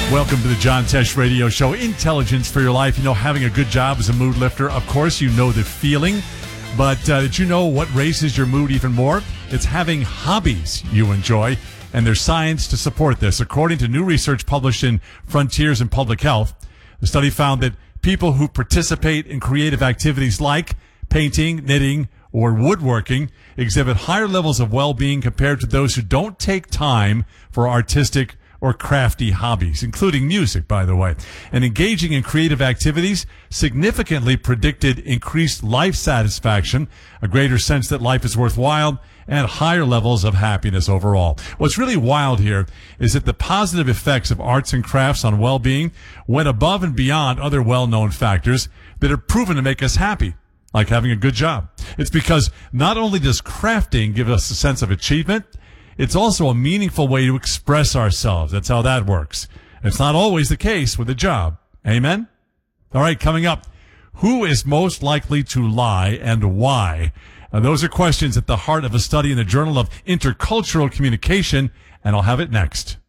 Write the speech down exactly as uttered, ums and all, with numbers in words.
Welcome to the John Tesh Radio Show. Intelligence for your life. You know, having a good job is a mood lifter. Of course, you know the feeling. But uh, did you know what raises your mood even more? It's having hobbies you enjoy. And there's science to support this. According to new research published in Frontiers in Public Health, the study found that people who participate in creative activities like painting, knitting, or woodworking exhibit higher levels of well-being compared to those who don't take time for artistic or crafty hobbies, including music, by the way. And engaging in creative activities significantly predicted increased life satisfaction, a greater sense that life is worthwhile, and higher levels of happiness overall. What's really wild here is that the positive effects of arts and crafts on well-being went above and beyond other well-known factors that are proven to make us happy, like having a good job. It's because not only does crafting give us a sense of achievement, it's also a meaningful way to express ourselves. That's how that works. It's not always the case with a job. Amen? All right, coming up, who is most likely to lie and why? Now, those are questions at the heart of a study in the Journal of Intercultural Communication, and I'll have it next.